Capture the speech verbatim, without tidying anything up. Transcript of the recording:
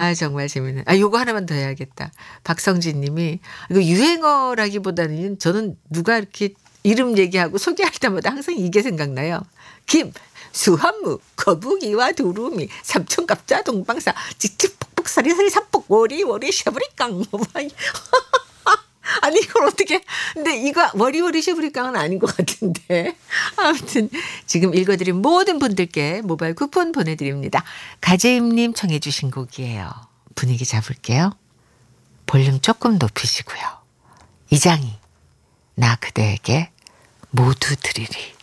아 정말 재밌네. 아 요거 하나만 더 해야겠다. 박성진 님이 이거 유행어라기보다는 저는 누가 이렇게 이름 얘기하고 소개할 때마다 항상 이게 생각나요. 김, 수한무, 거북이와 두루미, 삼촌갑자, 동방사, 찌찌폭폭, 사리사리 삼폭, 워리워리, 샤브리깡. 아니 이걸 어떻게 근데 이거 워리워리 샤브리깡은 아닌 것 같은데 아무튼 지금 읽어드린 모든 분들께 모바일 쿠폰 보내드립니다. 가재임님 청해 주신 곡이에요. 분위기 잡을게요. 볼륨 조금 높이시고요. 이장희 나 그대에게 모두 드리리.